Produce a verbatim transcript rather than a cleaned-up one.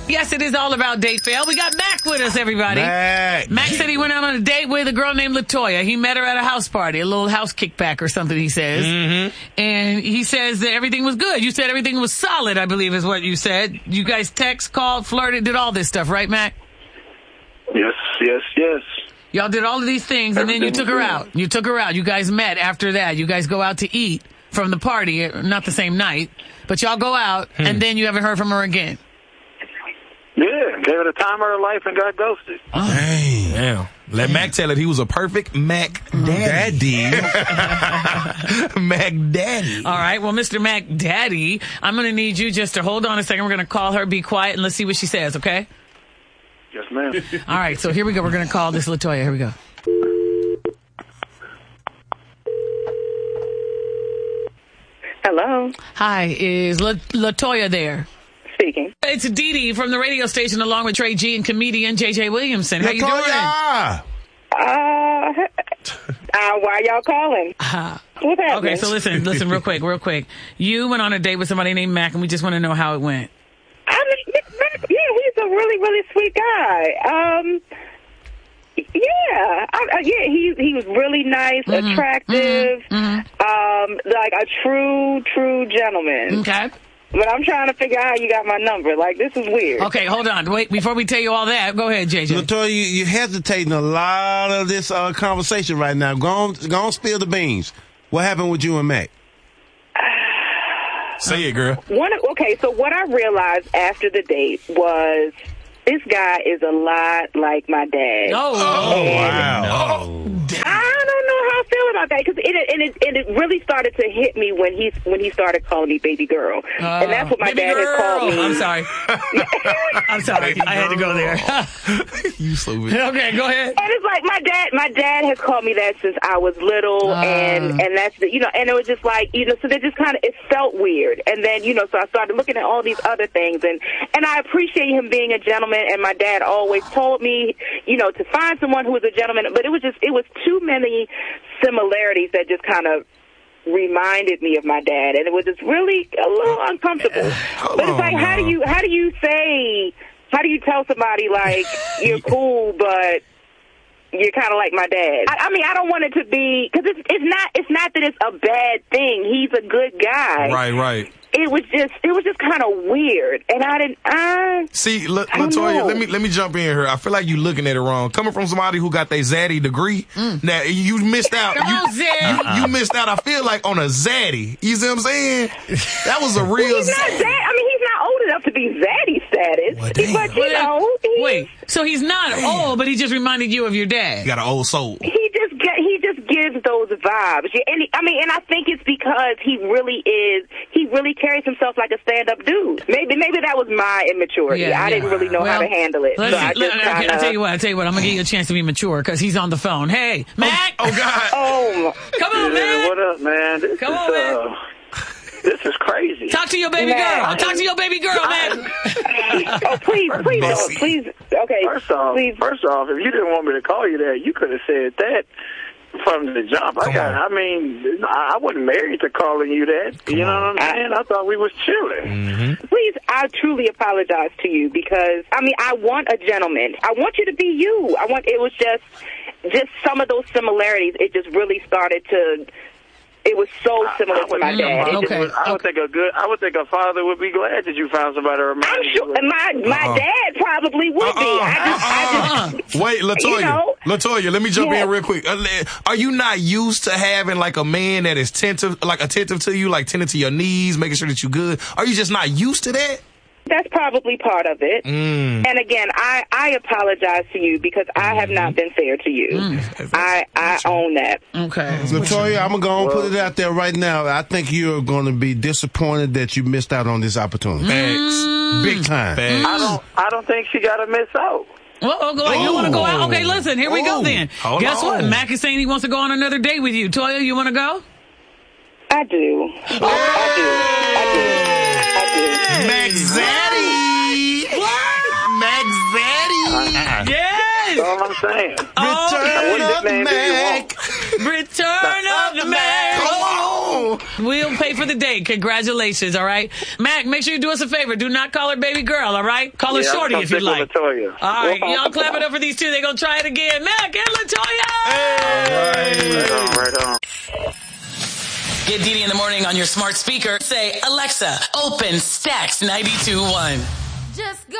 Yes, it is all about date fail. We got Mac with us, everybody. Mac. Mac said he went out on a date with a girl named LaToya. He met her at a house party, a little house kickback or something, he says. Mm-hmm. And he says that everything was good. You said everything was solid, I believe is what you said. You guys text, called, flirted, did all this stuff, right, Mac? Yes, yes, yes. Y'all did all of these things, and then you took her out. You took her out. You guys met after that. You guys go out to eat from the party, not the same night, but y'all go out, hmm. and then you haven't heard from her again. Yeah, gave her the time of her life and got ghosted. Oh. Dang. Damn. Let Damn. Mac tell it he was a perfect Mac Daddy. Mac Daddy. All right, well, Mister Mac Daddy, I'm going to need you just to hold on a second. We're going to call her, be quiet, and let's see what she says, okay? Yes, ma'am. All right, so here we go. We're going to call this LaToya. Here we go. Hello. Hi, is La- LaToya there? Speaking. It's Dee Dee from the radio station along with Trey G and comedian J J Williamson. How LaToya! you doing? Uh, uh, why y'all calling? Uh, What's happening? Okay, so listen, listen real quick, real quick. You went on a date with somebody named Mac, and we just want to know how it went. I mean, Mac, yeah, he's a really, really sweet guy. Um, yeah, I, I, yeah, he he was really nice, mm-hmm. attractive, mm-hmm. um, like a true, true gentleman. Okay. But I'm trying to figure out how you got my number. Like, this is weird. Okay, hold on. Wait, before we tell you all that, go ahead, J J. LaToya, you, you're hesitating a lot of this uh, conversation right now. Go on, go on, spill the beans. What happened with you and Mac? Say it, girl. One, okay, so what I realized after the date was this guy is a lot like my dad. Oh, oh wow. No. I don't know how I feel about that because it and it and it really started to hit me when he when he started calling me baby girl, uh, and that's what my dad girl. has called me. I'm sorry. I'm sorry. I had to go there. You so weird. Okay, go ahead. And it's like my dad. My dad has called me that since I was little, uh, and and that's the, you know, and it was just like you know, so they just kind of it felt weird, and then you know, so I started looking at all these other things, and and I appreciate him being a gentleman, and my dad always told me, you know, to find someone who was a gentleman, but it was just it was too many similarities that just kind of reminded me of my dad, and it was just really a little uncomfortable. Uh, but it's like, on, how do you how do you say how do you tell somebody like you're cool, but you're kind of like my dad? I, I mean, I don't want it to be because it's it's not it's not that it's a bad thing. He's a good guy. Right, right. It was just, it was just kind of weird, and I didn't. I see, La- LaToya, let me let me jump in here. I feel like you looking at it wrong. Coming from somebody who got their Zaddy degree, mm. now you missed out. Come you, on, Zaddy. You, you missed out. I feel like on a Zaddy. You see what I'm saying? That was a real. Well, he's not Zaddy. I mean, he's not old enough to be Zaddy status, well, but you well, know. He, wait, so he's not damn. old, but he just reminded you of your dad. You got an old soul. He just get, he just gives those vibes, and he, I mean, and I think it's because he really is. He really carries himself like a stand-up dude. Maybe maybe that was my immaturity. Yeah, I yeah. didn't really know well, how to handle it. So I just let, kinda... okay, I'll tell you what, I'll tell you what, I'm going to give you a chance to be mature because he's on the phone. Hey, Mac! Oh, oh God. Oh, come on, yeah, man! What up, man? This come is, on, man. Uh, this is crazy. Talk to your baby man. girl. Talk to your baby girl, man. Oh, please, please, don't, please. Okay, first off, please. First off, if you didn't want me to call you that, you could have said that from the jump. I got. I mean, I wasn't married to calling you that. Come you know on. What I'm saying? I, I thought we was chilling. Mm-hmm. Please, I truly apologize to you because I mean, I want a gentleman. I want you to be you. I want. It was just, just some of those similarities. It just really started to. It was so similar to my dad. It okay. was, I would okay. think a good. I would think a father would be glad that you found somebody. I'm sure my my uh-uh. dad probably would uh-uh. be. I just, uh-uh. I just, Wait, LaToya, you know, LaToya, let me jump yeah. in real quick. Uh, Are you not used to having like a man that is attentive, like attentive to you, like tending to your needs, making sure that you're good? Are you just not used to that? That's probably part of it. Mm. And again, I, I apologize to you because I have not been fair to you. Mm. I I own that. Okay. LaToya, I'm going to go and put it out there right now. I think you're going to be disappointed that you missed out on this opportunity. Thanks. Big time. Thanks. I don't. I don't think she got to miss out. Well, oh, go, you want to go out? Okay, listen, here we go Ooh. then. Hold Guess on. what? Mac is saying he wants to go on another date with you. Toya, you want to go? I do. I, I do. I do. I do. Mac Zaddy. Mac Zaddy. Yes. That's all I'm saying. Oh, Return What of nickname do you Mac. want? Return of the Mac. Come on. for. We'll pay for the date. Congratulations, all right? Mac, make sure you do us a favor. Do not call her baby girl, all right? Call her Yeah, Shorty I'm if you like. Latoya. All right, y'all clap it up for these two. They're going to try it again. Mac and Latoya! Hey. Right on, right on. Get Dee Dee in the morning on your smart speaker. Say, Alexa, open Stax ninety-two point one. Just go.